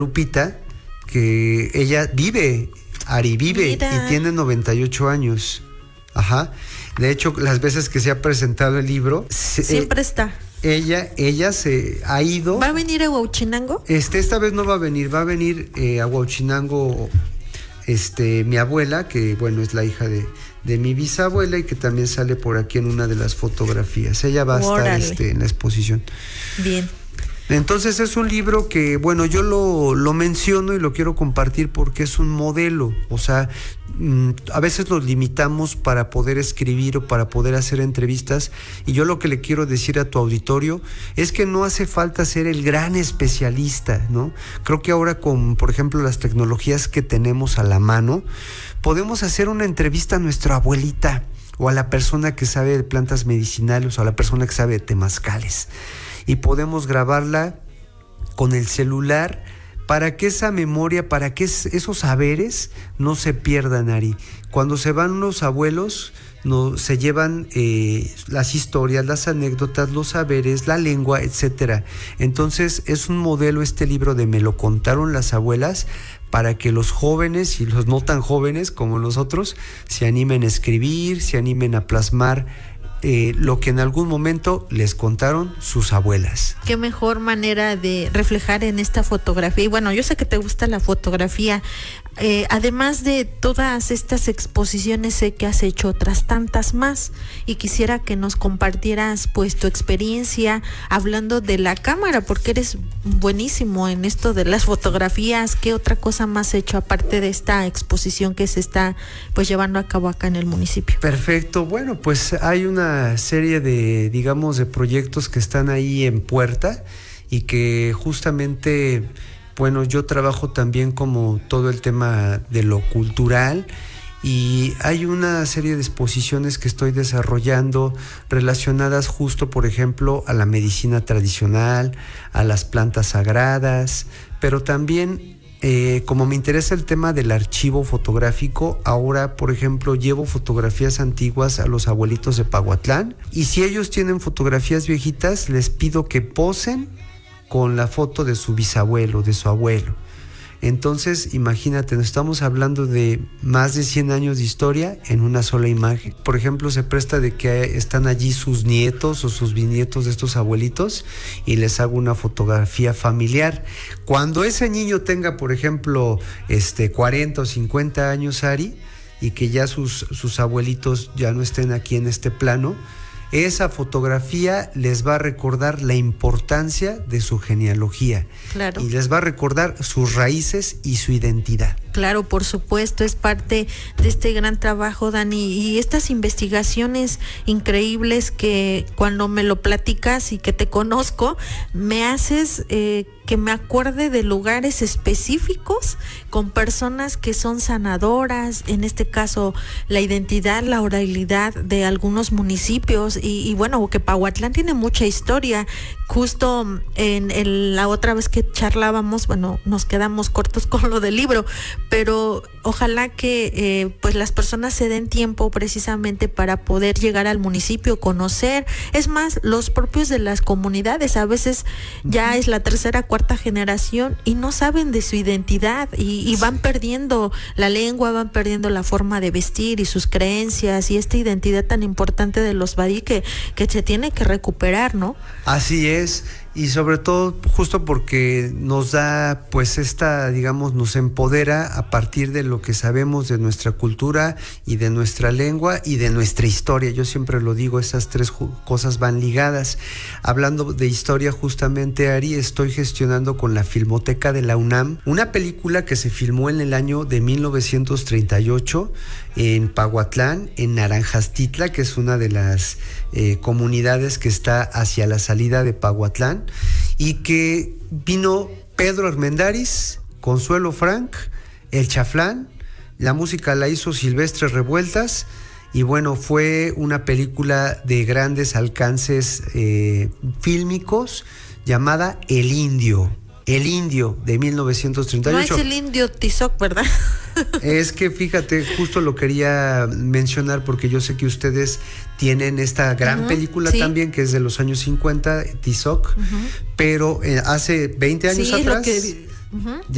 Lupita, que ella vive, Ari vive. Mira. Y tiene 98 años. Ajá. De hecho, las veces que se ha presentado el libro... Siempre está. Ella se ha ido... ¿Va a venir a Huauchinango? Esta vez no va a venir a Huauchinango mi abuela, que bueno, es la hija de mi bisabuela y que también sale por aquí en una de las fotografías. Ella va a estar en la exposición. Bien. Entonces es un libro que, bueno, yo lo menciono y lo quiero compartir porque es un modelo. O sea, a veces los limitamos para poder escribir o para poder hacer entrevistas, y yo lo que le quiero decir a tu auditorio es que no hace falta ser el gran especialista, ¿no? Creo que ahora con, por ejemplo, las tecnologías que tenemos a la mano, podemos hacer una entrevista a nuestra abuelita o a la persona que sabe de plantas medicinales o a la persona que sabe de temazcales. Y podemos grabarla con el celular para que esa memoria, para que esos saberes no se pierdan, Ari. Cuando se van los abuelos, se llevan las historias, las anécdotas, los saberes, la lengua, etcétera. Entonces es un modelo este libro de Me lo contaron las abuelas, para que los jóvenes y los no tan jóvenes como nosotros se animen a escribir, se animen a plasmar lo que en algún momento les contaron sus abuelas. Qué mejor manera de reflejar en esta fotografía. Y bueno, yo sé que te gusta la fotografía. Además de todas estas exposiciones, sé que has hecho otras tantas más, y quisiera que nos compartieras pues tu experiencia hablando de la cámara, porque eres buenísimo en esto de las fotografías. ¿Qué otra cosa más has hecho aparte de esta exposición que se está pues llevando a cabo acá en el municipio? Perfecto. Bueno, pues hay una serie de proyectos que están ahí en puerta y que justamente, bueno, yo trabajo también como todo el tema de lo cultural, y hay una serie de exposiciones que estoy desarrollando relacionadas justo, por ejemplo, a la medicina tradicional, a las plantas sagradas, pero también como me interesa el tema del archivo fotográfico, ahora, por ejemplo, llevo fotografías antiguas a los abuelitos de Pahuatlán, y si ellos tienen fotografías viejitas, les pido que posen con la foto de su bisabuelo, de su abuelo. Entonces, imagínate, nos estamos hablando de más de 100 años de historia en una sola imagen. Por ejemplo, se presta de que están allí sus nietos o sus bisnietos de estos abuelitos y les hago una fotografía familiar. Cuando ese niño tenga, por ejemplo, 40 o 50 años, Ari, y que ya sus abuelitos ya no estén aquí en este plano, esa fotografía les va a recordar la importancia de su genealogía. Claro. Y les va a recordar sus raíces y su identidad. Claro, por supuesto, es parte de este gran trabajo, Dani, y estas investigaciones increíbles que cuando me lo platicas y que te conozco, me haces que me acuerde de lugares específicos con personas que son sanadoras, en este caso la identidad, la oralidad de algunos municipios, y bueno, que Pahuatlán tiene mucha historia. Justo en la otra vez que charlábamos, bueno, nos quedamos cortos con lo del libro, pero ojalá que pues las personas se den tiempo precisamente para poder llegar al municipio, conocer. Es más, los propios de las comunidades, a veces ya es la tercera, cuarta generación y no saben de su identidad y van perdiendo la lengua, van perdiendo la forma de vestir y sus creencias y esta identidad tan importante de los badí que se tiene que recuperar, ¿no? Así es. Y sobre todo justo porque nos da pues nos empodera a partir de lo que sabemos de nuestra cultura y de nuestra lengua y de nuestra historia. Yo siempre lo digo, esas tres cosas van ligadas. Hablando de historia, justamente, Ari, estoy gestionando con la Filmoteca de la UNAM una película que se filmó en el año de 1938 en Pahuatlán, en Naranjastitla, que es una de las comunidades que está hacia la salida de Pahuatlán, y que vino Pedro Armendáriz, Consuelo Frank, El Chaflán, la música la hizo Silvestre Revueltas, y bueno, fue una película de grandes alcances fílmicos llamada El Indio de 1938. No es el indio Tizoc, ¿verdad? Es que fíjate, justo lo quería mencionar porque yo sé que ustedes tienen esta gran película también, que es de los años 50, Tizoc, pero hace 20 años atrás